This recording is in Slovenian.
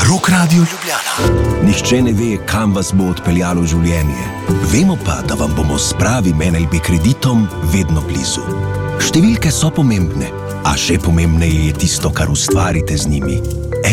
Rock Radio Ljubljana. Nihče ne ve, kam vas bo odpeljalo življenje. Vemo pa, da vam bomo s pravim NLB kreditom vedno blizu. Številke so pomembne, a še pomembneje je tisto, kar ustvarite z njimi.